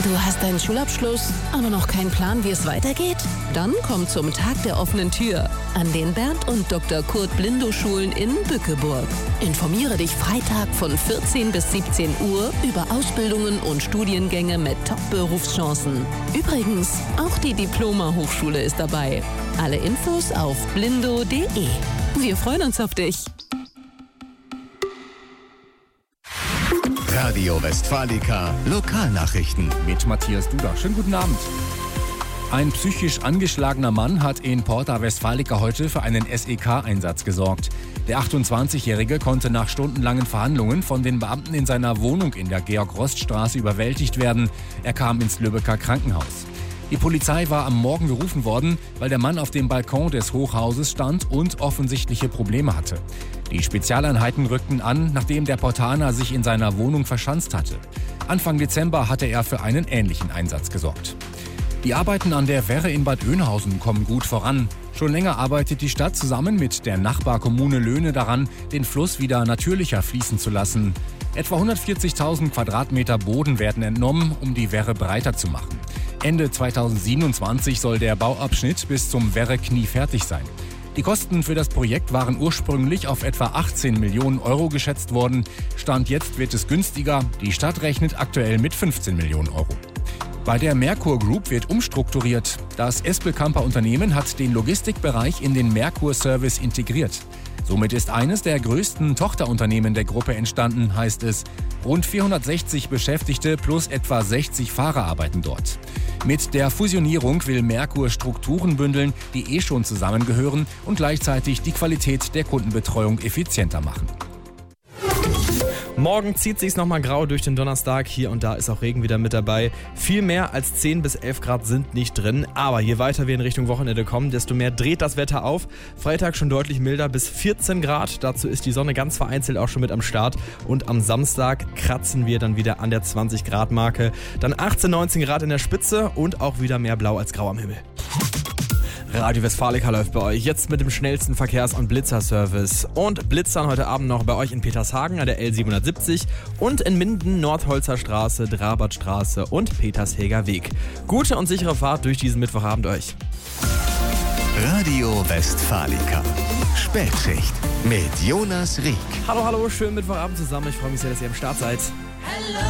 Du hast deinen Schulabschluss, aber noch keinen Plan, wie es weitergeht? Dann komm zum Tag der offenen Tür an den Bernd und Dr. Kurt Blindow Schulen in Bückeburg. Informiere dich Freitag von 14 bis 17 Uhr über Ausbildungen und Studiengänge mit Top-Berufschancen. Übrigens, auch die Diploma-Hochschule ist dabei. Alle Infos auf blindow.de. Wir freuen uns auf dich. Radio Westfalica Lokalnachrichten mit Matthias Duda. Schönen guten Abend. Ein psychisch angeschlagener Mann hat in Porta Westfalica heute für einen SEK-Einsatz gesorgt. Der 28-Jährige konnte nach stundenlangen Verhandlungen von den Beamten in seiner Wohnung in der Georg-Rost-Straße überwältigt werden. Er kam ins Lübecker Krankenhaus. Die Polizei war am Morgen gerufen worden, weil der Mann auf dem Balkon des Hochhauses stand und offensichtliche Probleme hatte. Die Spezialeinheiten rückten an, nachdem der Portaner sich in seiner Wohnung verschanzt hatte. Anfang Dezember hatte er für einen ähnlichen Einsatz gesorgt. Die Arbeiten an der Werre in Bad Oeynhausen kommen gut voran. Schon länger arbeitet die Stadt zusammen mit der Nachbarkommune Löhne daran, den Fluss wieder natürlicher fließen zu lassen. Etwa 140.000 Quadratmeter Boden werden entnommen, um die Werre breiter zu machen. Ende 2027 soll der Bauabschnitt bis zum Werreknie fertig sein. Die Kosten für das Projekt waren ursprünglich auf etwa 18 Millionen Euro geschätzt worden. Stand jetzt wird es günstiger. Die Stadt rechnet aktuell mit 15 Millionen Euro. Bei der Merkur Group wird umstrukturiert. Das Espelkamper Unternehmen hat den Logistikbereich in den Merkur Service integriert. Somit ist eines der größten Tochterunternehmen der Gruppe entstanden, heißt es. Rund 460 Beschäftigte plus etwa 60 Fahrer arbeiten dort. Mit der Fusionierung will Merkur Strukturen bündeln, die schon zusammengehören und gleichzeitig die Qualität der Kundenbetreuung effizienter machen. Morgen zieht sich's nochmal grau durch den Donnerstag. Hier und da ist auch Regen wieder mit dabei. Viel mehr als 10 bis 11 Grad sind nicht drin. Aber je weiter wir in Richtung Wochenende kommen, desto mehr dreht das Wetter auf. Freitag schon deutlich milder bis 14 Grad. Dazu ist die Sonne ganz vereinzelt auch schon mit am Start. Und am Samstag kratzen wir dann wieder an der 20 Grad Marke. Dann 18, 19 Grad in der Spitze und auch wieder mehr Blau als Grau am Himmel. Radio Westfalica läuft bei euch jetzt mit dem schnellsten Verkehrs- und Blitzerservice. Und blitzern heute Abend noch bei euch in Petershagen an der L770 und in Minden, Nordholzer Straße, Drabertstraße und Petershäger Weg. Gute und sichere Fahrt durch diesen Mittwochabend euch. Radio Westfalica Spätschicht mit Jonas Rieck. Hallo, schönen Mittwochabend zusammen. Ich freue mich sehr, dass ihr am Start seid.